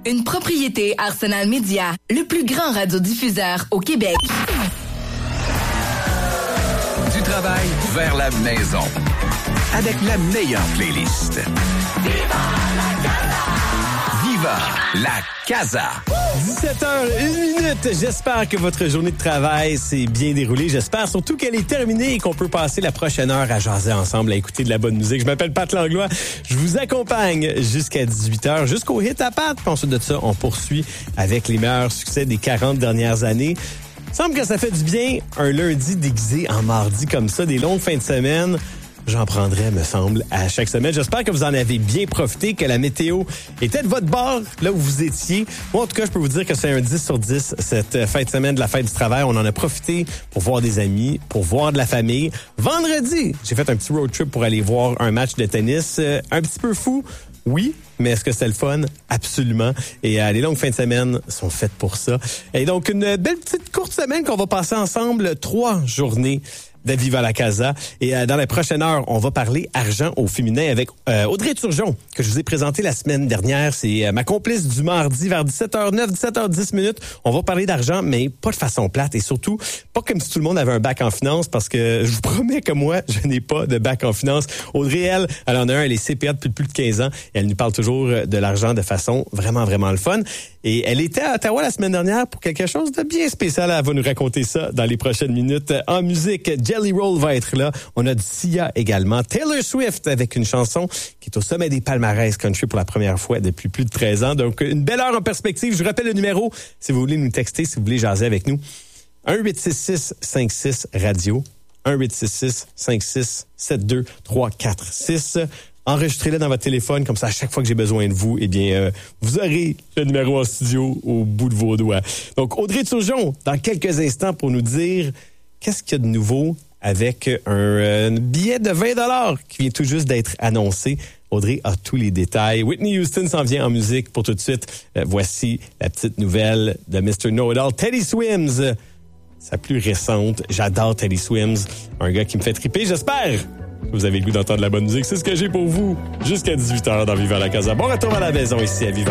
Une propriété Arsenal Média, le plus grand radiodiffuseur au Québec. Du travail vers la maison. Avec la meilleure playlist. Viva la Casa! 17h01. J'espère que votre journée de travail s'est bien déroulée. J'espère surtout qu'elle est terminée et qu'on peut passer la prochaine heure à jaser ensemble, à écouter de la bonne musique. Je m'appelle Pat Langlois. Je vous accompagne jusqu'à 18h, jusqu'au hit à Pat. Puis ensuite de ça, on poursuit avec les meilleurs succès des 40 dernières années. Il semble que ça fait du bien un lundi déguisé en mardi comme ça, des longues fins de semaine. J'en prendrai, me semble, à chaque semaine. J'espère que vous en avez bien profité, que la météo était de votre bord, là où vous étiez. Moi, en tout cas, je peux vous dire que c'est un 10 sur 10, cette fin de semaine de la fête du travail. On en a profité pour voir des amis, pour voir de la famille. Vendredi, j'ai fait un petit road trip pour aller voir un match de tennis. Un petit peu fou, oui, mais est-ce que c'est le fun? Absolument. Et les longues fins de semaine sont faites pour ça. Et donc, une belle petite courte semaine qu'on va passer ensemble, 3 journées de Viva la Casa. Et dans la prochaine heure, on va parler argent au féminin avec Audrey Turgeon, que je vous ai présenté la semaine dernière. C'est ma complice du mardi vers 17h09, 17h10 minutes. On va parler d'argent, mais pas de façon plate et surtout pas comme si tout le monde avait un bac en finance, parce que je vous promets que moi, je n'ai pas de bac en finance. Audrey, elle en a un, elle est CPA depuis plus de 15 ans et elle nous parle toujours de l'argent de façon vraiment, vraiment le fun. Et elle était à Ottawa la semaine dernière pour quelque chose de bien spécial. Elle va nous raconter ça dans les prochaines minutes. En musique, Jelly Roll va être là. On a du Sia également. Taylor Swift avec une chanson qui est au sommet des palmarès country pour la première fois depuis plus de 13 ans. Donc, une belle heure en perspective. Je vous rappelle le numéro si vous voulez nous texter, si vous voulez jaser avec nous. 1-866-56-radio. 1-866-56-72-346. Enregistrez-le dans votre téléphone, comme ça, à chaque fois que j'ai besoin de vous, eh bien, vous aurez le numéro en studio au bout de vos doigts. Donc, Audrey Turgeon, dans quelques instants, pour nous dire qu'est-ce qu'il y a de nouveau avec un billet de 20$ qui vient tout juste d'être annoncé. Audrey a tous les détails. Whitney Houston s'en vient en musique pour tout de suite. Voici la petite nouvelle de Mr. Know-It-All, Teddy Swims. Sa plus récente. J'adore Teddy Swims. Un gars qui me fait triper, j'espère. Vous avez le goût d'entendre la bonne musique. C'est ce que j'ai pour vous jusqu'à 18h dans Viva la Casa. Bon retour à la maison ici à Viva.